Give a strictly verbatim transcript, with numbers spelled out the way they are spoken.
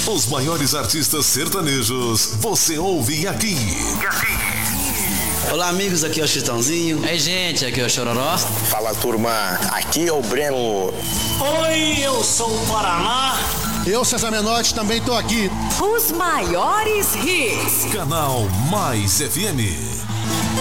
Os maiores artistas sertanejos, você ouve aqui. Olá, amigos, aqui é o Chitãozinho. Ei, gente, aqui é o Chororó. Fala, turma, aqui é o Breno. Oi, eu sou o Paraná. Eu, César Menotti, também tô aqui. Os maiores hits. Canal Mais F M.